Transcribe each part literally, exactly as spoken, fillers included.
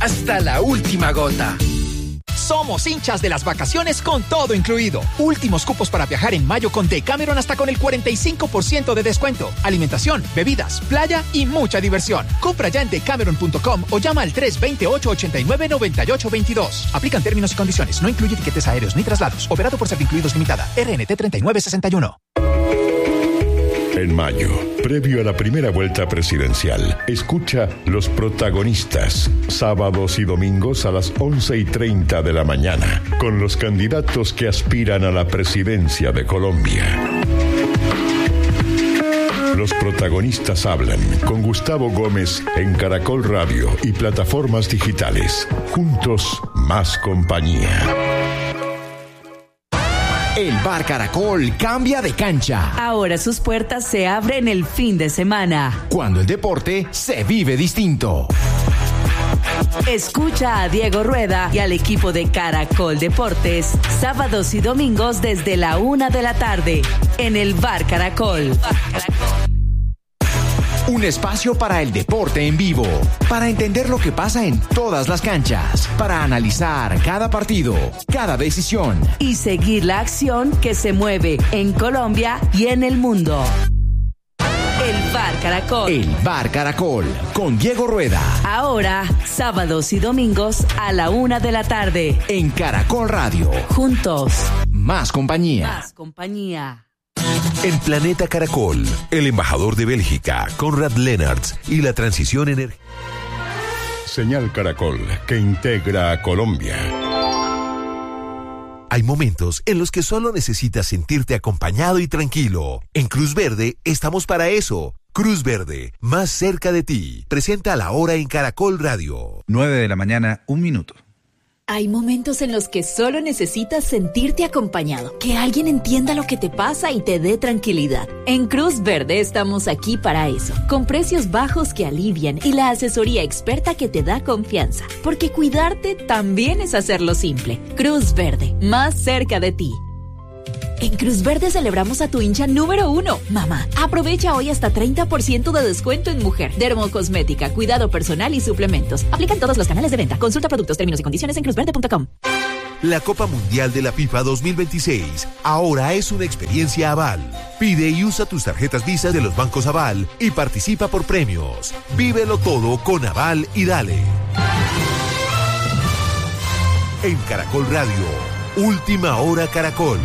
hasta la última gota. Somos hinchas de las vacaciones con todo incluido. Últimos cupos para viajar en mayo con Decameron hasta con el cuarenta y cinco por ciento de descuento. Alimentación, bebidas, playa y mucha diversión. Compra ya en decameron punto com o llama al tres dos ocho, ocho nueve, nueve ocho dos dos. Aplican términos y condiciones. No incluye tiquetes aéreos ni traslados. Operado por Servincluidos Limitada. R N T treinta y nueve sesenta y uno. En mayo, previo a la primera vuelta presidencial, escucha Los Protagonistas, sábados y domingos a las once y treinta de la mañana, con los candidatos que aspiran a la presidencia de Colombia. Los Protagonistas hablan con Gustavo Gómez en Caracol Radio y plataformas digitales. Juntos, más compañía. El Bar Caracol cambia de cancha. Ahora sus puertas se abren el fin de semana, cuando el deporte se vive distinto. Escucha a Diego Rueda y al equipo de Caracol Deportes, sábados y domingos desde la una de la tarde, en el Bar Caracol. Bar Caracol. Un espacio para el deporte en vivo, para entender lo que pasa en todas las canchas, para analizar cada partido, cada decisión y seguir la acción que se mueve en Colombia y en el mundo. El Bar Caracol. El Bar Caracol, con Diego Rueda. Ahora, sábados y domingos a la una de la tarde. En Caracol Radio. Juntos. Más compañía. Más compañía. En Planeta Caracol, el embajador de Bélgica, Conrad Lennartz, y la transición energética. Señal Caracol, que integra a Colombia. Hay momentos en los que solo necesitas sentirte acompañado y tranquilo. En Cruz Verde estamos para eso. Cruz Verde, más cerca de ti. Presenta La Hora en Caracol Radio. nueve de la mañana, un minuto. Hay momentos en los que solo necesitas sentirte acompañado, que alguien entienda lo que te pasa y te dé tranquilidad. En Cruz Verde estamos aquí para eso, con precios bajos que alivian y la asesoría experta que te da confianza, porque cuidarte también es hacerlo simple. Cruz Verde, más cerca de ti. En Cruz Verde celebramos a tu hincha número uno, mamá. Aprovecha hoy hasta treinta por ciento de descuento en mujer, dermocosmética, cuidado personal y suplementos. Aplican todos los canales de venta. Consulta productos, términos y condiciones en cruz verde punto com. La Copa Mundial de la FIFA dos mil veintiséis ahora es una experiencia Aval. Pide y usa tus tarjetas Visa de los bancos Aval y participa por premios. Vívelo todo con Aval y dale. En Caracol Radio, Última Hora Caracol.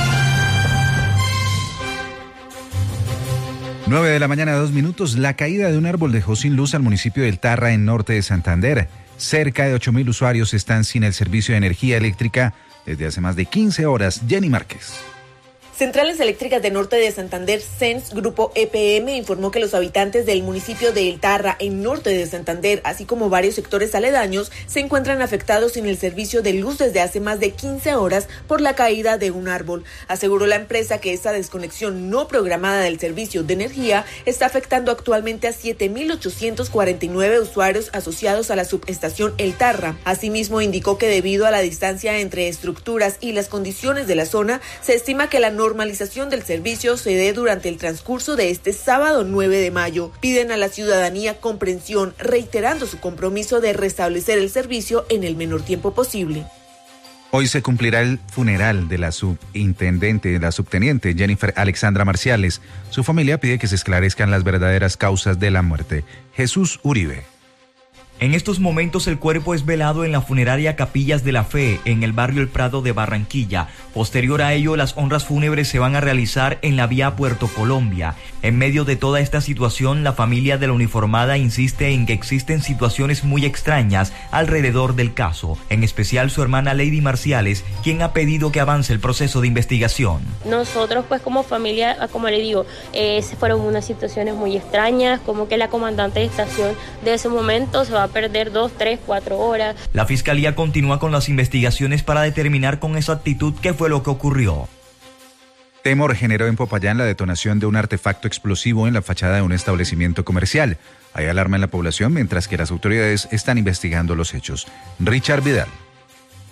nueve de la mañana, dos minutos. La caída de un árbol dejó sin luz al municipio del Tarra, en norte de Santander. Cerca de ocho mil usuarios están sin el servicio de energía eléctrica desde hace más de quince horas. Jenny Márquez. Centrales Eléctricas de Norte de Santander, C E N S Grupo E P M, informó que los habitantes del municipio de El Tarra, en norte de Santander, así como varios sectores aledaños, se encuentran afectados sin el servicio de luz desde hace más de quince horas por la caída de un árbol. Aseguró la empresa que esta desconexión no programada del servicio de energía está afectando actualmente a siete mil ochocientos cuarenta y nueve usuarios asociados a la subestación El Tarra. Asimismo, indicó que debido a la distancia entre estructuras y las condiciones de la zona, se estima que la norma normalización del servicio se dé durante el transcurso de este sábado nueve de mayo. Piden a la ciudadanía comprensión, reiterando su compromiso de restablecer el servicio en el menor tiempo posible. Hoy se cumplirá el funeral de la subintendente, la subteniente Jennifer Alexandra Marciales. Su familia pide que se esclarezcan las verdaderas causas de la muerte. Jesús Uribe. En estos momentos el cuerpo es velado en la funeraria Capillas de la Fe, en el barrio El Prado de Barranquilla. Posterior a ello, las honras fúnebres se van a realizar en la vía Puerto Colombia. En medio de toda esta situación, la familia de la uniformada insiste en que existen situaciones muy extrañas alrededor del caso, en especial su hermana Lady Marciales, quien ha pedido que avance el proceso de investigación. Nosotros pues como familia, como le digo, eh, fueron unas situaciones muy extrañas, como que la comandante de estación de ese momento se va a perder dos, tres, cuatro horas. La fiscalía continúa con las investigaciones para determinar con exactitud qué fue lo que ocurrió. Temor generó en Popayán la detonación de un artefacto explosivo en la fachada de un establecimiento comercial. Hay alarma en la población mientras que las autoridades están investigando los hechos. Richard Vidal.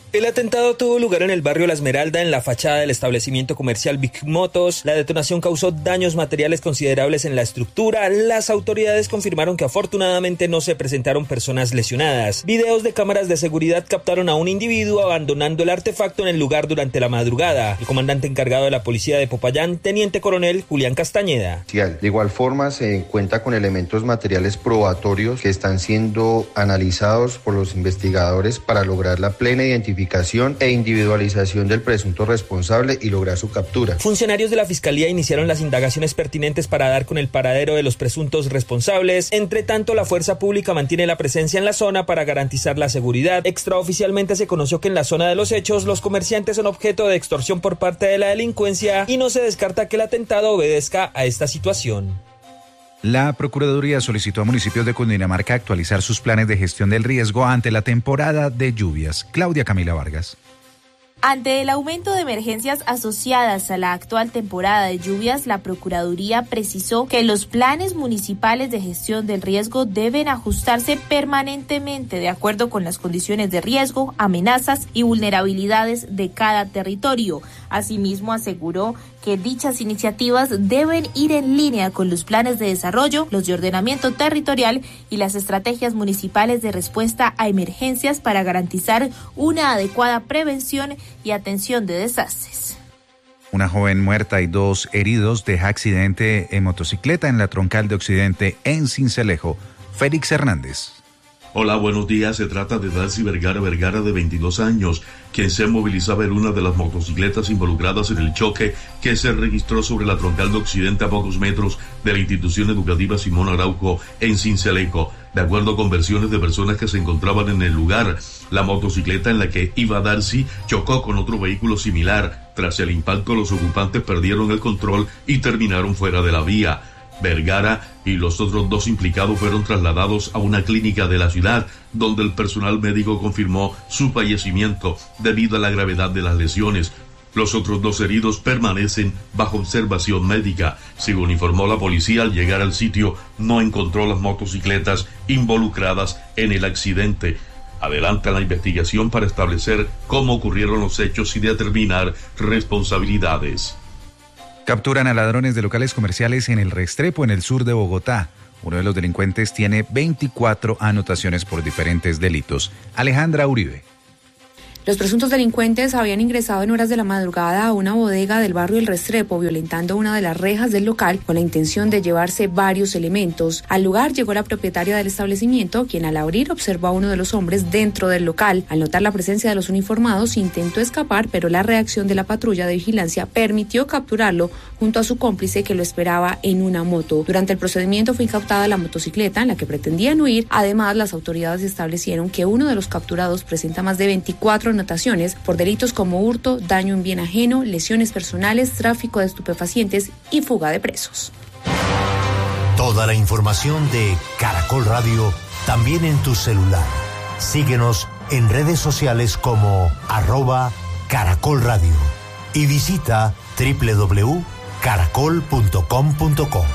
El atentado tuvo lugar en el barrio La Esmeralda, en la fachada del establecimiento comercial Big Motos. La detonación causó daños materiales considerables en la estructura. Las autoridades confirmaron que afortunadamente no se presentaron personas lesionadas. Videos de cámaras de seguridad captaron a un individuo abandonando el artefacto en el lugar durante la madrugada. El comandante encargado de la policía de Popayán, teniente coronel Julián Castañeda. De igual forma, se cuenta con elementos materiales probatorios que están siendo analizados por los investigadores para lograr la plena identificación e individualización del presunto responsable y lograr su captura. Funcionarios de la Fiscalía iniciaron las indagaciones pertinentes para dar con el paradero de los presuntos responsables. Entre tanto, la fuerza pública mantiene la presencia en la zona para garantizar la seguridad. Extraoficialmente se conoció que en la zona de los hechos los comerciantes son objeto de extorsión por parte de la delincuencia y no se descarta que el atentado obedezca a esta situación. La Procuraduría solicitó a municipios de Cundinamarca actualizar sus planes de gestión del riesgo ante la temporada de lluvias. Claudia Camila Vargas. Ante el aumento de emergencias asociadas a la actual temporada de lluvias, la Procuraduría precisó que los planes municipales de gestión del riesgo deben ajustarse permanentemente de acuerdo con las condiciones de riesgo, amenazas y vulnerabilidades de cada territorio. Asimismo, aseguró que dichas iniciativas deben ir en línea con los planes de desarrollo, los de ordenamiento territorial y las estrategias municipales de respuesta a emergencias para garantizar una adecuada prevención y atención de desastres. Una joven muerta y dos heridos deja accidente en motocicleta en la Troncal de Occidente en Sincelejo. Félix Hernández. Hola, buenos días. Se trata de Darcy Vergara Vergara, de veintidós años, quien se movilizaba en una de las motocicletas involucradas en el choque que se registró sobre la Troncal de Occidente a pocos metros de la institución educativa Simón Araujo en Sincelejo. De acuerdo con versiones de personas que se encontraban en el lugar, la motocicleta en la que iba Darcy chocó con otro vehículo similar. Tras el impacto, los ocupantes perdieron el control y terminaron fuera de la vía. Vergara y los otros dos implicados fueron trasladados a una clínica de la ciudad, donde el personal médico confirmó su fallecimiento debido a la gravedad de las lesiones. Los otros dos heridos permanecen bajo observación médica. Según informó la policía, al llegar al sitio no encontró las motocicletas involucradas en el accidente. Adelanta la investigación para establecer cómo ocurrieron los hechos y determinar responsabilidades. Capturan a ladrones de locales comerciales en El Restrepo, en el sur de Bogotá. Uno de los delincuentes tiene veinticuatro anotaciones por diferentes delitos. Alejandra Uribe. Los presuntos delincuentes habían ingresado en horas de la madrugada a una bodega del barrio El Restrepo, violentando una de las rejas del local con la intención de llevarse varios elementos. Al lugar llegó la propietaria del establecimiento, quien al abrir observó a uno de los hombres dentro del local. Al notar la presencia de los uniformados, intentó escapar, pero la reacción de la patrulla de vigilancia permitió capturarlo junto a su cómplice, que lo esperaba en una moto. Durante el procedimiento fue incautada la motocicleta en la que pretendían huir. Además, las autoridades establecieron que uno de los capturados presenta más de veinticuatro anotaciones por delitos como hurto, daño en bien ajeno, lesiones personales, tráfico de estupefacientes y fuga de presos. Toda la información de Caracol Radio también en tu celular. Síguenos en redes sociales como arroba Caracol Radio y visita doble u doble u doble u punto caracol punto com punto co.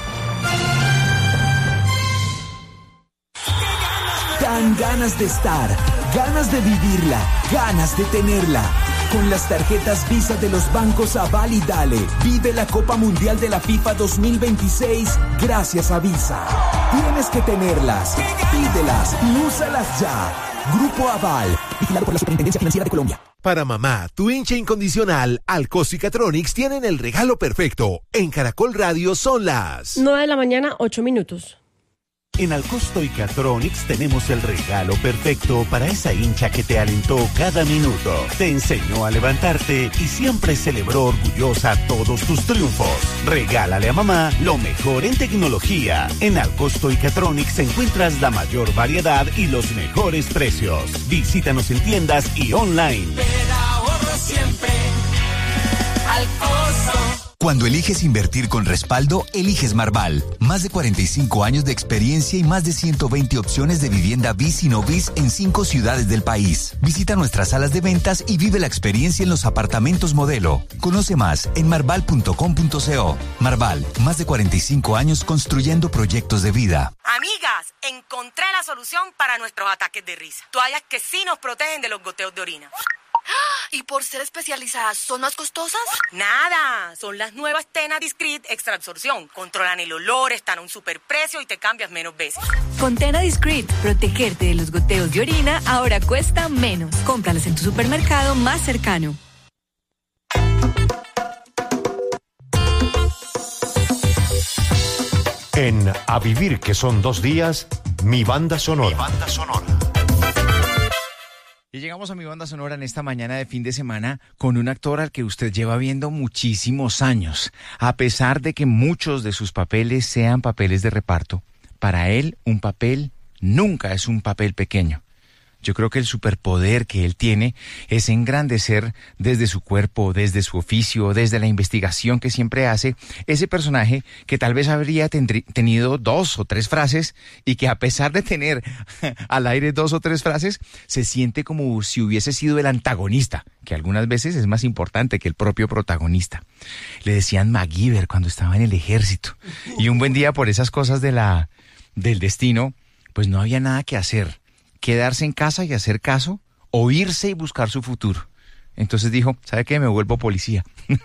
Dan ganas de estar, ganas de vivirla, ganas de tenerla. Con las tarjetas Visa de los bancos Aval y Dale, vive la Copa Mundial de la FIFA dos mil veintiséis gracias a Visa. Tienes que tenerlas, pídelas y úsalas ya. Grupo Aval, vigilado por la Superintendencia Financiera de Colombia. Para mamá, tu hincha incondicional, Alcos y Catronics tienen el regalo perfecto. En Caracol Radio son las nueve de la mañana, ocho minutos. En Alcosto y Catronics tenemos el regalo perfecto para esa hincha que te alentó cada minuto, te enseñó a levantarte y siempre celebró orgullosa todos tus triunfos. Regálale a mamá lo mejor en tecnología. En Alcosto y Catronics encuentras la mayor variedad y los mejores precios. Visítanos en tiendas y online. Ahorro siempre. Alcosto. Cuando eliges invertir con respaldo, eliges Marval. Más de cuarenta y cinco años de experiencia y más de ciento veinte opciones de vivienda bis y no bis en cinco ciudades del país. Visita nuestras salas de ventas y vive la experiencia en los apartamentos modelo. Conoce más en marval punto com punto co. Marval, más de cuarenta y cinco años construyendo proyectos de vida. Amigas, encontré la solución para nuestros ataques de risa. Toallas que sí nos protegen de los goteos de orina. ¿Y por ser especializadas son más costosas? Nada, son las nuevas Tena Discreet Extra Absorción. Controlan el olor, están a un superprecio y te cambias menos veces. Con Tena Discreet, protegerte de los goteos de orina ahora cuesta menos. Cómpralas en tu supermercado más cercano. En A Vivir, que son dos días, mi banda sonora. Mi banda sonora. Y llegamos a mi banda sonora en esta mañana de fin de semana con un actor al que usted lleva viendo muchísimos años. A pesar de que muchos de sus papeles sean papeles de reparto, para él un papel nunca es un papel pequeño. Yo creo que el superpoder que él tiene es engrandecer desde su cuerpo, desde su oficio, desde la investigación que siempre hace, ese personaje que tal vez habría tendri- tenido dos o tres frases y que a pesar de tener al aire dos o tres frases, se siente como si hubiese sido el antagonista, que algunas veces es más importante que el propio protagonista. Le decían MacGyver cuando estaba en el ejército. Y un buen día, por esas cosas de la, del destino, pues no había nada que hacer. Quedarse en casa y hacer caso, o irse y buscar su futuro. Entonces dijo, ¿sabe qué? Me vuelvo policía.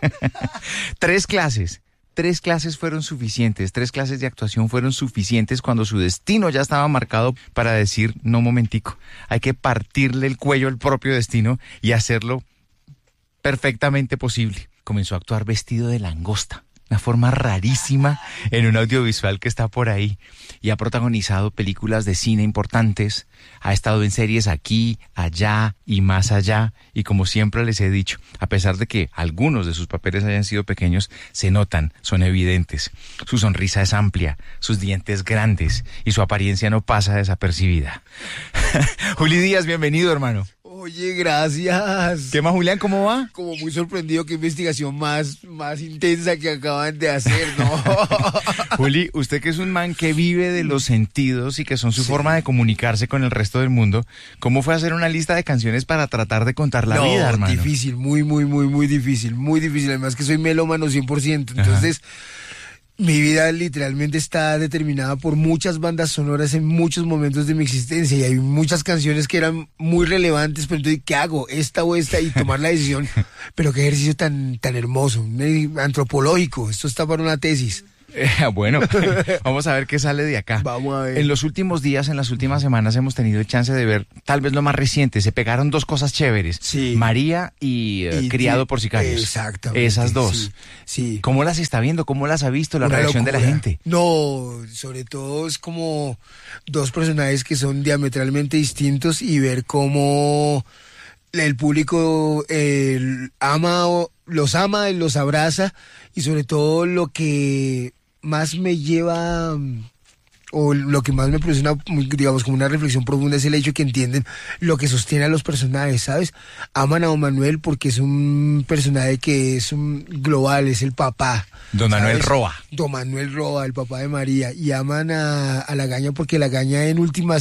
Tres clases, tres clases fueron suficientes, tres clases de actuación fueron suficientes cuando su destino ya estaba marcado para decir, no, momentico, hay que partirle el cuello al propio destino y hacerlo perfectamente posible. Comenzó a actuar vestido de langosta. Una forma rarísima en un audiovisual que está por ahí. Y ha protagonizado películas de cine importantes, ha estado en series aquí, allá y más allá. Y como siempre les he dicho, a pesar de que algunos de sus papeles hayan sido pequeños, se notan, son evidentes. Su sonrisa es amplia, sus dientes grandes y su apariencia no pasa desapercibida. Juli Díaz, bienvenido, hermano. Oye, gracias. ¿Qué más, Julián? ¿Cómo va? Como muy sorprendido, qué investigación más, más intensa que acaban de hacer, ¿no? Juli, usted que es un man que vive de los sentidos y que son su sí. forma de comunicarse con el resto del mundo, ¿cómo fue hacer una lista de canciones para tratar de contar la no, vida, hermano? Difícil, muy, muy, muy, muy difícil, muy difícil. Además que soy melómano cien por ciento, entonces... Ajá. Mi vida literalmente está determinada por muchas bandas sonoras en muchos momentos de mi existencia y hay muchas canciones que eran muy relevantes, pero entonces, ¿qué hago? ¿Esta o esta? Y tomar la decisión. Pero qué ejercicio tan, tan hermoso, antropológico. Esto está para una tesis. Eh, bueno, vamos a ver qué sale de acá. Vamos a ver. En los últimos días, en las últimas semanas hemos tenido chance de ver tal vez lo más reciente. Se pegaron dos cosas chéveres. Sí. María y, uh, y Criado por Sicarios. Exactamente. Esas dos. Sí, sí. ¿Cómo las está viendo? ¿Cómo las ha visto? La Una reacción locura. de la gente. No, sobre todo es como dos personajes que son diametralmente distintos y ver cómo el público eh, ama, los ama, los abraza y sobre todo lo que más me lleva o lo que más me produce una, digamos, como una reflexión profunda es el hecho que entienden lo que sostiene a los personajes, ¿sabes? Aman a Don Manuel porque es un personaje que es un global, es el papá. Don Manuel ¿sabes? Roa. Don Manuel Roa, el papá de María. Y aman a, a Lagaña porque Lagaña en últimas